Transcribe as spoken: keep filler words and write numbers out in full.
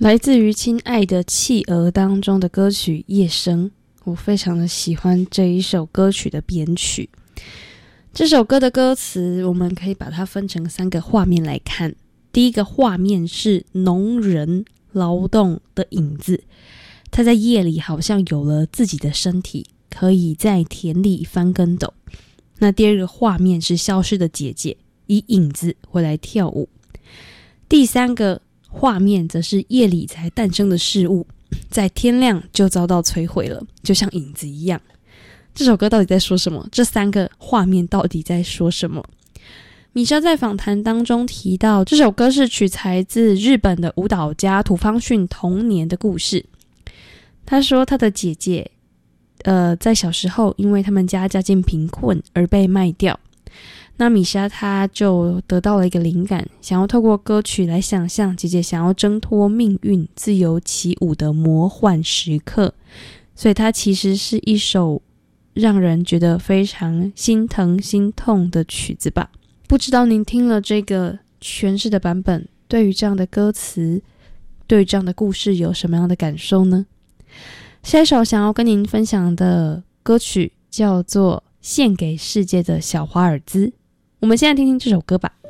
来自于《亲爱的企鹅》当中的歌曲《夜声》，我非常的喜欢这一首歌曲的编曲。这首歌的歌词我们可以把它分成三个画面来看。第一个画面是农人劳动的影子，他在夜里好像有了自己的身体，可以在田里翻跟斗。那第二个画面是消失的姐姐，以影子回来跳舞。第三个画面则是夜里才诞生的事物，在天亮就遭到摧毁了，就像影子一样。这首歌到底在说什么？这三个画面到底在说什么？米莎在访谈当中提到，这首歌是取材自日本的舞蹈家土方训童年的故事。他说他的姐姐呃，在小时候因为他们家家境贫困而被卖掉，那米莎她就得到了一个灵感，想要透过歌曲来想象姐姐想要挣脱命运自由起舞的魔幻时刻，所以它其实是一首让人觉得非常心疼心痛的曲子吧。不知道您听了这个诠释的版本，对于这样的歌词，对于这样的故事有什么样的感受呢？下一首想要跟您分享的歌曲叫做《献给世界的小华尔兹》，我们现在听听这首歌吧。